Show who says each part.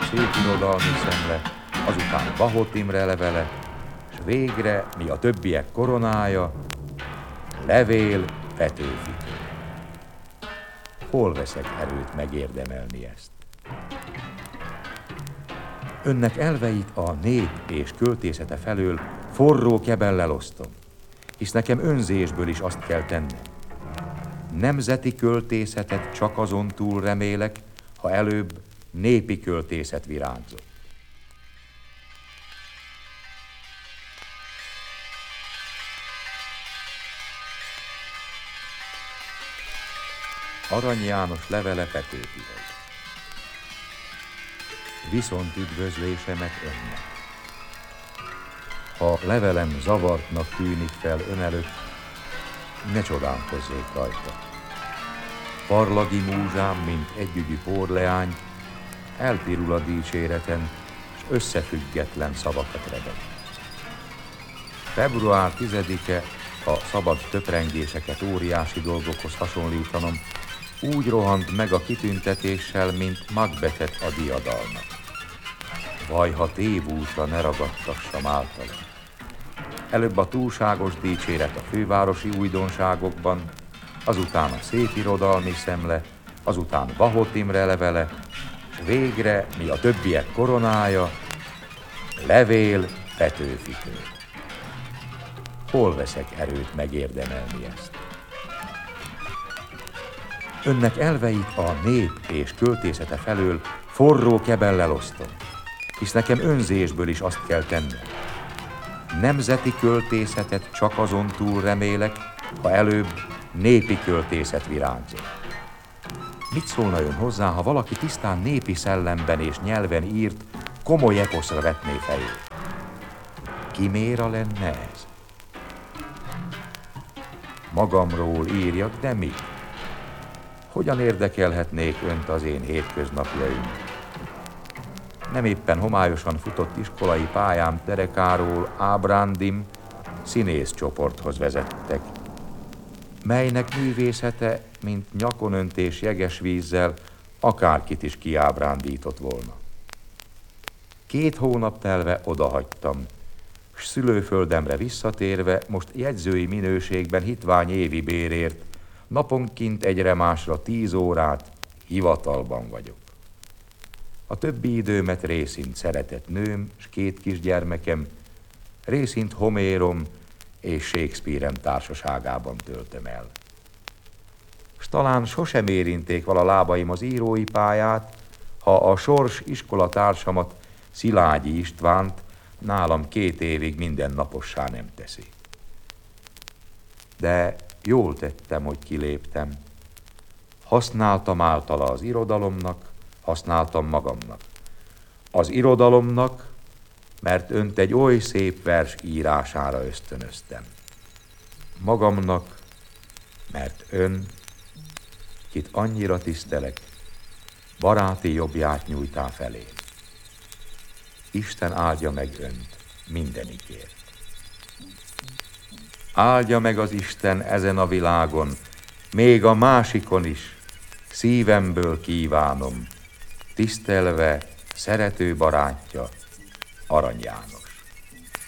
Speaker 1: szépirodalmi szemle, azután Bahot Imre levele, s végre, mi a többiek koronája, levél Petőfitől. Hol veszek erőt megérdemelni ezt? Önnek elveit a nép és költészete felől forró kebellel osztom, hisz nekem önzésből is azt kell tennem. Nemzeti költészetet csak azon túl remélek, ha előbb népi költészet virágzott. Arany János levele Petőfihez. Viszont üdvözlésemet önnek. Ha levelem zavartnak tűnik fel ön előtt, ne csodálkozzék rajta. Parlagi múzsám, mint együgyű porleány, elpirul a dicséreten, s összefüggetlen szavakat rebeg. Február 10-e, a szabad töprengéseket óriási dolgokhoz hasonlítanom, úgy rohant meg a kitüntetéssel, mint Macbethet a diadalnak. Vaj, ha tévútra ne ragadtassam általa. Előbb a túlságos dicséret a fővárosi újdonságokban, azután a szépirodalmi szemle, azután Bahot Imre levele, s végre, mi a többiek koronája, levél Petőfitől. Hol veszek erőt megérdemelni ezt? Önnek elveit a nép és költészete felől forró kebellel osztom, hisz nekem önzésből is azt kell tennem. Nemzeti költészetet csak azon túl remélek, ha előbb népi költészet virágzott. Mit szólna ön hozzá, ha valaki tisztán népi szellemben és nyelven írt, komoly eposzra vetné fejét? Kiméra lenne ez? Magamról írjak, de mit? Hogyan érdekelhetnék önt az én hétköznapjaim? Nem éppen homályosan futott iskolai pályám derekáról ábrándim színészcsoporthoz vezettek, melynek művészete, mint nyakonöntés jeges vízzel, akárkit is kiábrándított volna. 2 hónap telve odahagytam, s szülőföldemre visszatérve most jegyzői minőségben hitvány évi bérért, naponként egyre másra 10 órát hivatalban vagyok. A többi időmet részint szeretett nőm s 2 kisgyermekem, részint Homérom és Shakespeare-em társaságában töltöm el. S talán sosem érinték vala lábaim az írói pályát, ha a sors iskolatársamat, Szilágyi Istvánt nálam 2 évig mindennapossá nem teszi. De jól tettem, hogy kiléptem. Használtam általa az irodalomnak, használtam magamnak. Az irodalomnak, mert önt egy oly szép vers írására ösztönöztem. Magamnak, mert ön, kit annyira tisztelek, baráti jobbját nyújtá felém. Isten áldja meg önt mindenikért. Áldja meg az Isten ezen a világon, még a másikon is, szívemből kívánom, tisztelve szerető barátja, Arany János.